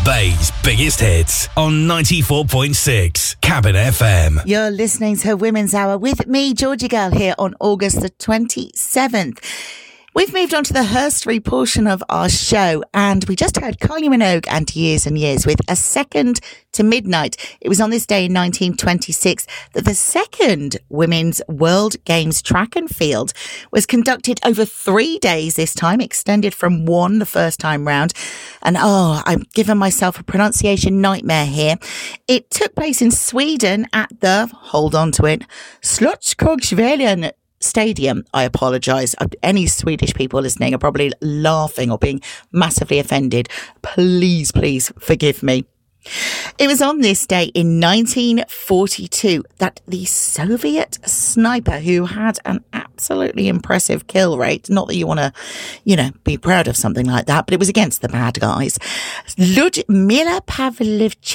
Bay's biggest hits on 94.6 Cabin FM. You're listening to Women's Hour with me, Georgie Girl, here on August the 27th. We've moved on to the herstory portion of our show, and we just heard Kylie Minogue and Years and Years with A Second to Midnight. It was on this day in 1926 that the second Women's World Games track and field was conducted over 3 days this time, extended from one the first time round. And I'm giving myself a pronunciation nightmare here. It took place in Sweden at the, hold on to it, Slottsskogsvallen Stadium. I apologise. Any Swedish people listening are probably laughing or being massively offended. Please forgive me. It was on this day in 1942 that the Soviet sniper, who had an absolutely impressive kill rate, not that you want to, be proud of something like that, but it was against the bad guys, Ludmila Pavlovich